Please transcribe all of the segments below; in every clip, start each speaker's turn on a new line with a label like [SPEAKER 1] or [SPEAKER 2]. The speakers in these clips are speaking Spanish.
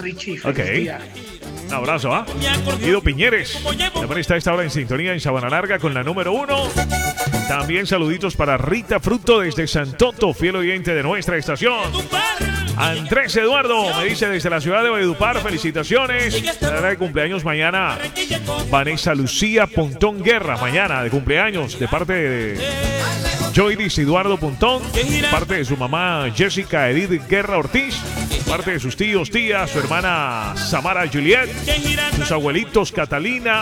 [SPEAKER 1] Richie.
[SPEAKER 2] Ok. Un abrazo, ¿ah? Guido Piñeres. También está a esta hora en sintonía en Sabana Larga con la número 1. También saluditos para Rita Fruto desde Santoto, fiel oyente de nuestra estación. Andrés Eduardo me dice desde la ciudad de Valledupar, felicitaciones. Estará de cumpleaños mañana Vanessa Lucía Pontón Guerra, mañana de cumpleaños, de parte de Joyris Eduardo Pontón, parte de su mamá Jessica Edith Guerra Ortiz, parte de sus tíos, tías, su hermana Samara Juliet, sus abuelitos Catalina,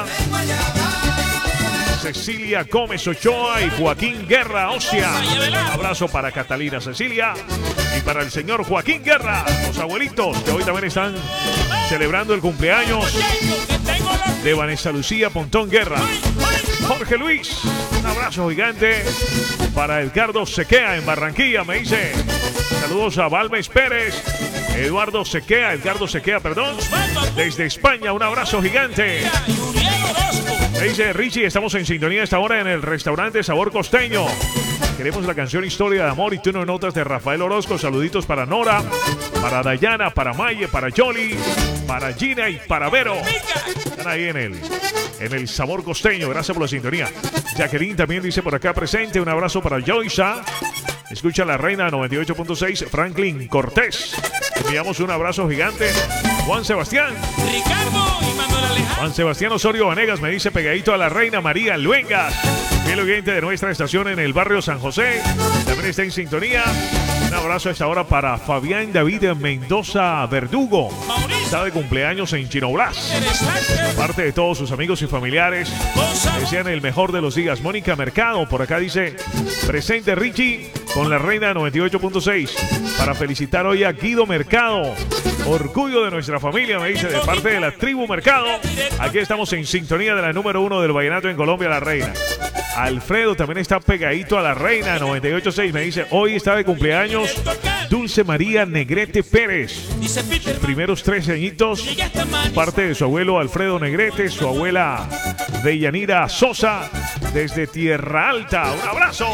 [SPEAKER 2] Cecilia Gómez Ochoa y Joaquín Guerra Ocia. Un abrazo para Catalina Cecilia y para el señor Joaquín Guerra, los abuelitos que hoy también están celebrando el cumpleaños de Vanessa Lucía Pontón Guerra. Jorge Luis, un abrazo gigante para Edgardo Sequea en Barranquilla, me dice. Saludos a Valmes Pérez, Edgardo Sequea, perdón, desde España, un abrazo gigante. Me dice Richie, estamos en sintonía a esta hora en el restaurante Sabor Costeño. Queremos la canción Historia de Amor y tú no notas de Rafael Orozco. Saluditos para Nora, para Dayana, para Maye, para Yoli, para Gina y para Vero. Están ahí en el Sabor Costeño. Gracias por la sintonía. Jacqueline también dice por acá presente. Un abrazo para Joysa. Escucha la reina 98.6, Franklin Cortés. Enviamos un abrazo gigante. Juan Sebastián.
[SPEAKER 3] Ricardo y Manuel Alejandro.
[SPEAKER 2] Juan Sebastián Osorio Vanegas me dice pegadito a la reina María Luengas. Fiel oyente de nuestra estación en el barrio San José. También está en sintonía. Un abrazo a esta hora para Fabián David Mendoza Verdugo. Está de cumpleaños en Chino Blas. Aparte de todos sus amigos y familiares, desean el mejor de los días. Mónica Mercado por acá dice presente Richie con la reina 98.6 para felicitar hoy a Guido Mercado. Orgullo de nuestra familia, me dice, de parte de la tribu Mercado. Aquí estamos en sintonía de la número 1 del vallenato en Colombia, la reina. Alfredo también está pegadito a la reina 98.6. Me dice, hoy está de cumpleaños Dulce María Negrete Pérez. Sus primeros 13 añitos, parte de su abuelo Alfredo Negrete, su abuela Deyanira Sosa, desde Tierra Alta. Un abrazo.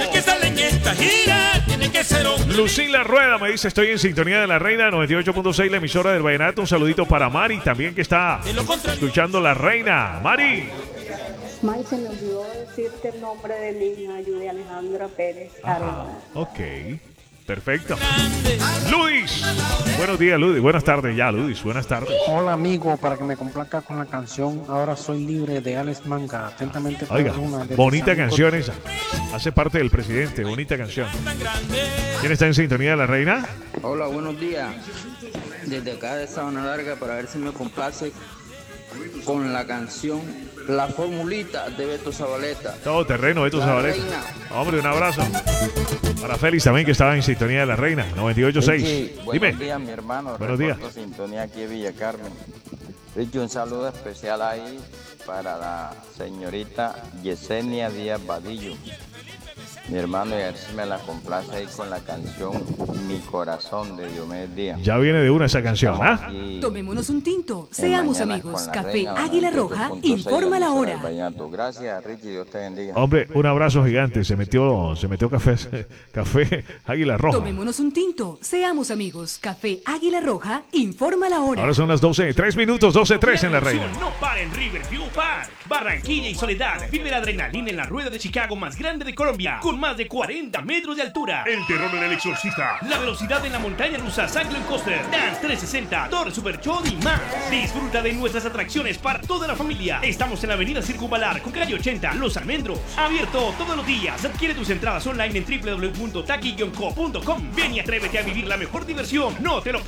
[SPEAKER 2] Lucila Rueda me dice, estoy en sintonía de la reina 98.6, la emisora del vallenato. Un saludito para Mari también, que está escuchando la reina. Mari.
[SPEAKER 4] Mike, se me olvidó decirte el nombre de mi hija, Judy Alejandra Pérez Arenas.
[SPEAKER 2] Ok, perfecto. Luis, buenos días, Luis. Buenas tardes ya, Luis. Buenas tardes.
[SPEAKER 5] Hola, amigo, para que me complazca con la canción Ahora Soy Libre de Alex Manga. Atentamente.
[SPEAKER 2] Oiga, bonita canción esa. Hace parte del presidente, bonita canción. ¿Quién está en sintonía de la reina?
[SPEAKER 6] Hola, buenos días. Desde acá de Sabana Larga para ver si me complace con la canción La Formulita de Beto Zabaleta.
[SPEAKER 2] Todo terreno, Beto Zabaleta. Hombre, un abrazo. Para Félix también, que estaba en sintonía de la reina 98.6. Dime.
[SPEAKER 6] Buenos días, mi hermano.
[SPEAKER 2] Buenos días.
[SPEAKER 6] Sintonía aquí de Villa Carmen. Richie, un saludo especial ahí para la señorita Yesenia Díaz Vadillo. Mi hermano, y a ver si me la complace ahí con la canción Mi Corazón de Diomedes Díaz.
[SPEAKER 2] Ya viene de una esa canción, ¿ah?
[SPEAKER 7] Tomémonos un tinto, seamos amigos. Café Águila Roja informa la hora.
[SPEAKER 6] Gracias, Richie, Dios te bendiga.
[SPEAKER 2] Hombre, un abrazo gigante. Se metió café Águila Roja.
[SPEAKER 7] Tomémonos un tinto, seamos amigos. Café Águila Roja informa la hora.
[SPEAKER 2] Ahora son las 12, 3 minutos, 12:03 en la reina.
[SPEAKER 3] No para en Riverview Park, Barranquilla y Soledad. Vive la adrenalina en la rueda de Chicago más grande de Colombia, con más de 40 metros de altura.
[SPEAKER 8] El terror en el exorcista.
[SPEAKER 3] La velocidad en la montaña rusa Cyclone Coaster, Dance 360, Torre Super Show y más. Disfruta de nuestras atracciones para toda la familia. Estamos en la avenida Circunvalar con calle 80, Los Almendros. Abierto todos los días. Adquiere tus entradas online en www.taki-co.com. Ven y atrévete a vivir la mejor diversión. No te lo puedes